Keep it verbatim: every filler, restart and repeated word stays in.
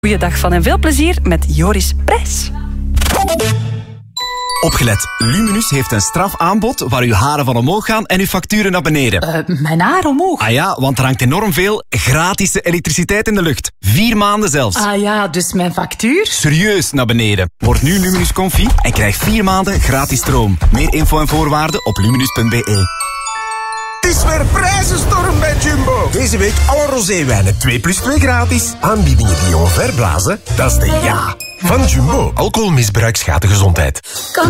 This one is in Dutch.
Goeiedag van en veel plezier met Joris Prijs. Opgelet, Luminus heeft een strafaanbod waar uw haren van omhoog gaan en uw facturen naar beneden. Uh, mijn haar omhoog? Ah ja, want er hangt enorm veel gratis elektriciteit in de lucht. Vier maanden zelfs. Ah ja, dus mijn factuur? Serieus naar beneden. Word nu Luminus Comfy en krijg vier maanden gratis stroom. Meer info en voorwaarden op luminus punt b e. Het is weer prijzenstorm bij Jumbo. Deze week alle roséwijnen twee plus twee gratis. Aanbiedingen die je omverblazen, dat is de ja van Jumbo. Alcoholmisbruik schaadt de gezondheid. Kan